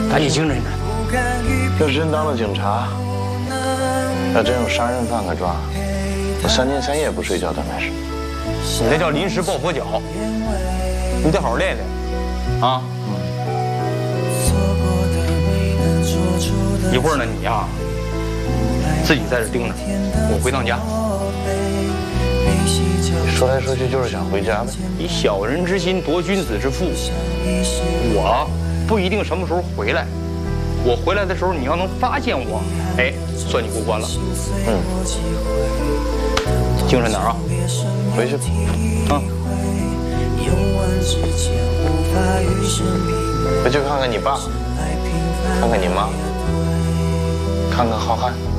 赶紧精神点。 要真当了警察，要真有杀人犯可抓，我3天3夜不睡觉都没事。 你那叫临时抱佛脚，你得好好练练啊。一会儿呢，你呀，自己在这盯着，我回趟家。 说来说去就是想回家呗。 以小人之心夺君子之腹，我不一定什么时候回来。我回来的时候，你要能发现我，哎，算你过关了。精神点啊， 回去。回去看看你爸，看看你妈，看看浩瀚。